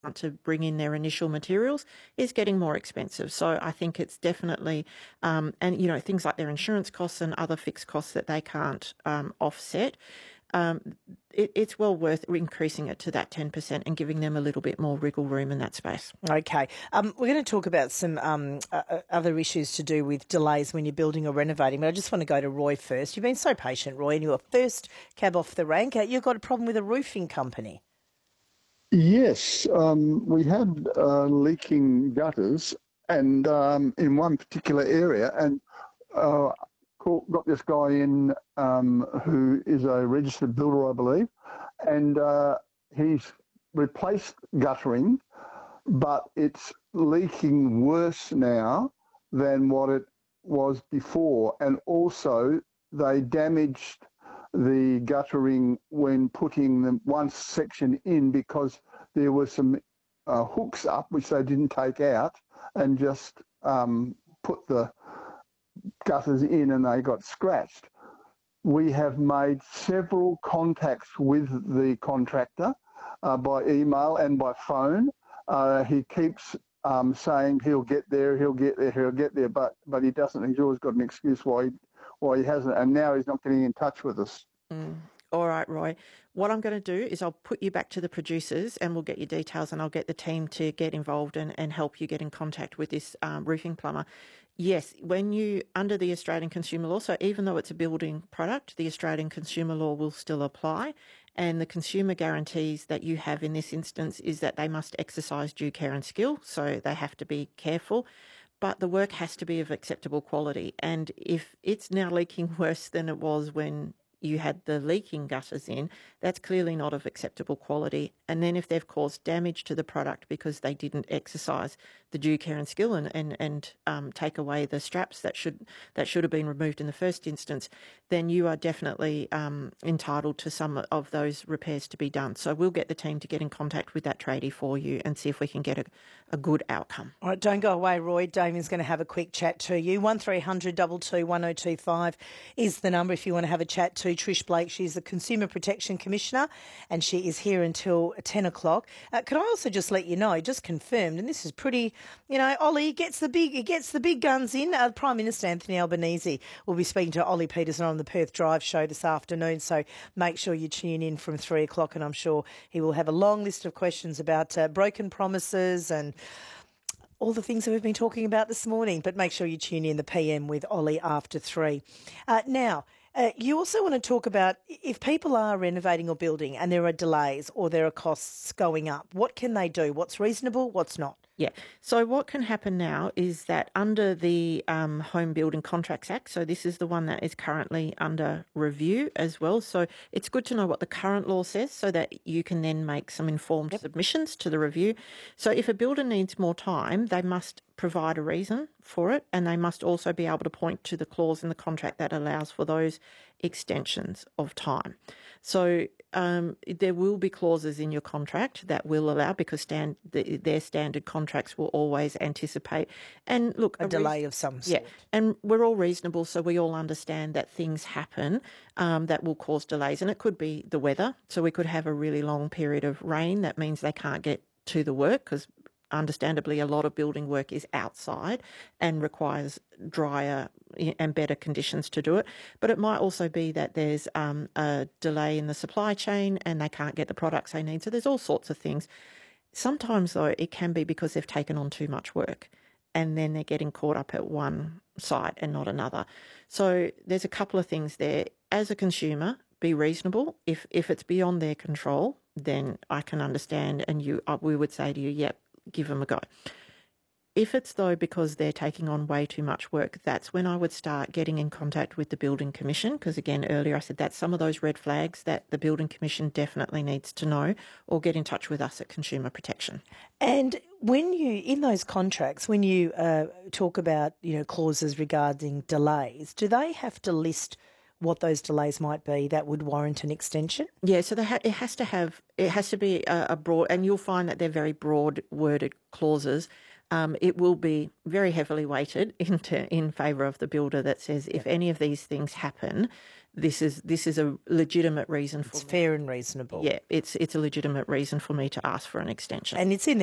to bring in their initial materials is getting more expensive. So I think it's definitely, and things like their insurance costs and other fixed costs that they can't offset. It's well worth increasing it to that 10% and giving them a little bit more wriggle room in that space. Okay. We're going to talk about some other issues to do with delays when you're building or renovating, but I just want to go to Roy first. You've been so patient, Roy, and you're first cab off the rank. You've got a problem with a roofing company. Yes, we had leaking gutters, and in one particular area, and got this guy in who is a registered builder, I believe, and he's replaced guttering, but it's leaking worse now than what it was before, and also they damaged the guttering when putting the one section in because there were some hooks up which they didn't take out and just put the gutters in and they got scratched. We have made several contacts with the contractor by email and by phone. He keeps saying he'll get there, but he doesn't. He's always got an excuse why he hasn't, and now he's not getting in touch with us. All right, Roy. What I'm going to do is I'll put you back to the producers and we'll get your details and I'll get the team to get involved and help you get in contact with this roofing plumber. Yes, when you, under the Australian Consumer Law, so even though it's a building product, the Australian Consumer Law will still apply, and the consumer guarantees that you have in this instance is that they must exercise due care and skill, so they have to be careful. But the work has to be of acceptable quality. And if it's now leaking worse than it was when you had the leaking gutters in, that's clearly not of acceptable quality. And then if they've caused damage to the product because they didn't exercise the due care and skill and take away the straps that should have been removed in the first instance, then you are definitely entitled to some of those repairs to be done. So we'll get the team to get in contact with that tradie for you and see if we can get a good outcome. All right, don't go away, Roy. Damien's going to have a quick chat to you. 1300 22 1025 is the number if you want to have a chat to Trish Blake. She's the Consumer Protection Commissioner and she is here until 10 o'clock. Could I also just let you know, just confirmed, and this is pretty, Ollie gets the big guns in. Prime Minister Anthony Albanese will be speaking to Ollie Peterson on the Perth Drive show this afternoon, so make sure you tune in from 3 o'clock and I'm sure he will have a long list of questions about broken promises and all the things that we've been talking about this morning. But make sure you tune in the PM with Ollie after 3. Now, you also want to talk about if people are renovating or building and there are delays or there are costs going up, what can they do? What's reasonable? What's not? Yeah. So what can happen now is that under the Home Building Contracts Act, so this is the one that is currently under review as well. So it's good to know what the current law says so that you can then make some informed submissions to the review. So if a builder needs more time, they must provide a reason for it, and they must also be able to point to the clause in the contract that allows for those extensions of time. So there will be clauses in your contract that will allow, because their standard contracts will always anticipate and look a delay of some sort. Yeah, and we're all reasonable, so we all understand that things happen that will cause delays, and it could be the weather. So we could have a really long period of rain that means they can't get to the work because understandably, a lot of building work is outside and requires drier and better conditions to do it. But it might also be that there's a delay in the supply chain and they can't get the products they need. So there's all sorts of things. Sometimes, though, it can be because they've taken on too much work and then they're getting caught up at one site and not another. So there's a couple of things there. As a consumer, be reasonable. If it's beyond their control, then I can understand, and we would say to you, yep, give them a go. If it's, though, because they're taking on way too much work, that's when I would start getting in contact with the Building Commission, because, again, earlier I said that's some of those red flags that the Building Commission definitely needs to know, or get in touch with us at Consumer Protection. And when in those contracts, when you talk about, clauses regarding delays, do they have to list what those delays might be that would warrant an extension? Yeah, so it has to be a broad, and you'll find that they're very broad worded clauses. It will be very heavily weighted in favour of the builder that says if any of these things happen, this is a legitimate reason for It's fair and reasonable. Yeah, it's a legitimate reason for me to ask for an extension. And it's in